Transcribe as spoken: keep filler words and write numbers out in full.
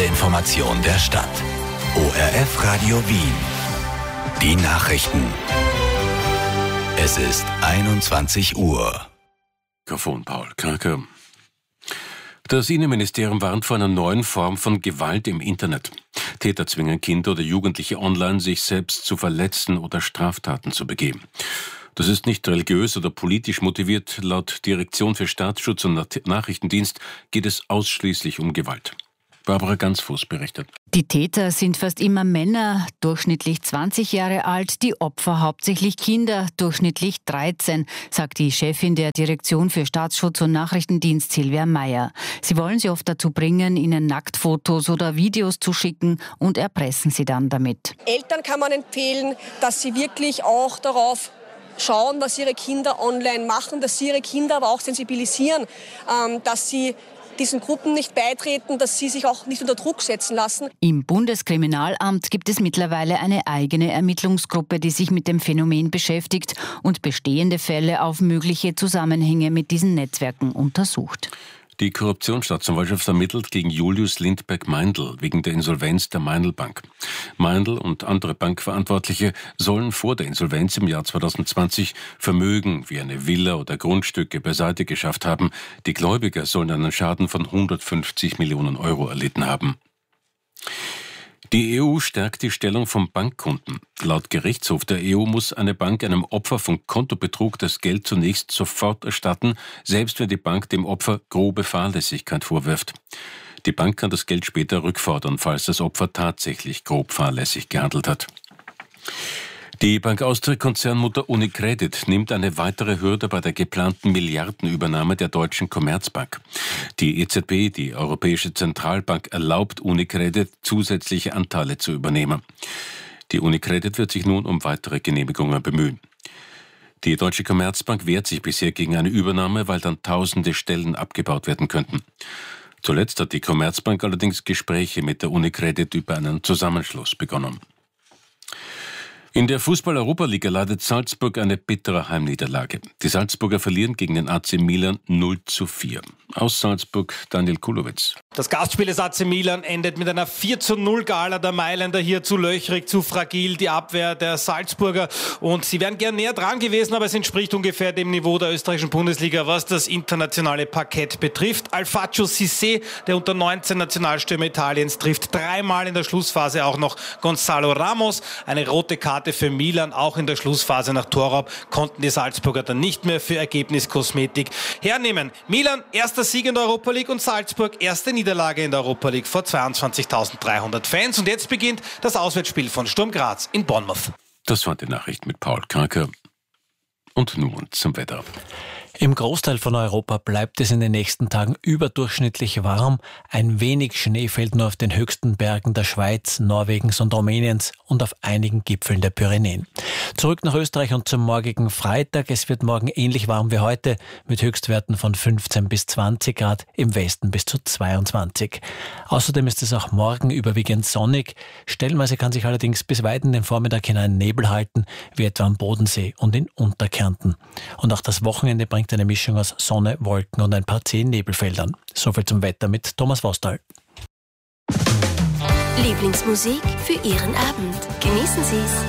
erste Information der Stadt. O R F Radio Wien. Die Nachrichten. Es ist einundzwanzig Uhr. Mikrofon Paul Kranke. Das Innenministerium warnt vor einer neuen Form von Gewalt im Internet. Täter zwingen Kinder oder Jugendliche online, sich selbst zu verletzen oder Straftaten zu begehen. Das ist nicht religiös oder politisch motiviert. Laut Direktion für Staatsschutz und Nachrichtendienst geht es ausschließlich um Gewalt. Barbara Gansfuß berichtet. Die Täter sind fast immer Männer, durchschnittlich zwanzig Jahre alt, die Opfer hauptsächlich Kinder, durchschnittlich dreizehn, sagt die Chefin der Direktion für Staatsschutz und Nachrichtendienst Silvia Meyer. Sie wollen sie oft dazu bringen, ihnen Nacktfotos oder Videos zu schicken und erpressen sie dann damit. Eltern kann man empfehlen, dass sie wirklich auch darauf schauen, was ihre Kinder online machen, dass sie ihre Kinder aber auch sensibilisieren, dass sie diesen Gruppen nicht beitreten, dass sie sich auch nicht unter Druck setzen lassen. Im Bundeskriminalamt gibt es mittlerweile eine eigene Ermittlungsgruppe, die sich mit dem Phänomen beschäftigt und bestehende Fälle auf mögliche Zusammenhänge mit diesen Netzwerken untersucht. Die Korruptionsstaatsanwaltschaft ermittelt gegen Julius Lindberg-Meindl wegen der Insolvenz der Meindl Bank. Meindl und andere Bankverantwortliche sollen vor der Insolvenz im Jahr zweitausendzwanzig Vermögen wie eine Villa oder Grundstücke beiseite geschafft haben. Die Gläubiger sollen einen Schaden von hundertfünfzig Millionen Euro erlitten haben. Die E U stärkt die Stellung von Bankkunden. Laut Gerichtshof der E U muss eine Bank einem Opfer von Kontobetrug das Geld zunächst sofort erstatten, selbst wenn die Bank dem Opfer grobe Fahrlässigkeit vorwirft. Die Bank kann das Geld später rückfordern, falls das Opfer tatsächlich grob fahrlässig gehandelt hat. Die Bank Austria-Konzernmutter UniCredit nimmt eine weitere Hürde bei der geplanten Milliardenübernahme der Deutschen Commerzbank. Die E Z B, die Europäische Zentralbank, erlaubt UniCredit, zusätzliche Anteile zu übernehmen. Die UniCredit wird sich nun um weitere Genehmigungen bemühen. Die Deutsche Commerzbank wehrt sich bisher gegen eine Übernahme, weil dann tausende Stellen abgebaut werden könnten. Zuletzt hat die Commerzbank allerdings Gespräche mit der UniCredit über einen Zusammenschluss begonnen. In der Fußball-Europa-Liga leidet Salzburg eine bittere Heimniederlage. Die Salzburger verlieren gegen den A C Milan null zu vier. Aus Salzburg Daniel Kulowitz. Das Gastspiel des A C Milan endet mit einer vier zu null Gala der Mailänder, hier zu löchrig, zu fragil, die Abwehr der Salzburger. Und sie wären gern näher dran gewesen, aber es entspricht ungefähr dem Niveau der österreichischen Bundesliga, was das internationale Parkett betrifft. Alfaccio Cissé, der unter neunzehn Nationalstürmer Italiens, trifft dreimal in der Schlussphase auch noch Gonzalo Ramos. Eine rote Karte für Milan, auch in der Schlussphase nach Torraub, konnten die Salzburger dann nicht mehr für Ergebniskosmetik hernehmen. Milan, erster Sieg in der Europa League und Salzburg, erste Niederlage in der Europa League vor zweiundzwanzigtausenddreihundert Fans. Und jetzt beginnt das Auswärtsspiel von Sturm Graz in Bournemouth. Das war die Nachricht mit Paul Kranke. Und nun zum Wetter. Im Großteil von Europa bleibt es in den nächsten Tagen überdurchschnittlich warm. Ein wenig Schnee fällt nur auf den höchsten Bergen der Schweiz, Norwegens und Rumäniens und auf einigen Gipfeln der Pyrenäen. Zurück nach Österreich und zum morgigen Freitag. Es wird morgen ähnlich warm wie heute, mit Höchstwerten von fünfzehn bis zwanzig Grad, im Westen bis zu zweiundzwanzig. Außerdem ist es auch morgen überwiegend sonnig. Stellenweise kann sich allerdings bis weit in den Vormittag hinein Nebel halten, wie etwa am Bodensee und in Unterkärnten. Und auch das Wochenende bringt eine Mischung aus Sonne, Wolken und ein paar zehn Nebelfeldern. Soviel zum Wetter mit Thomas Vostal. Lieblingsmusik für Ihren Abend. Genießen Sie es.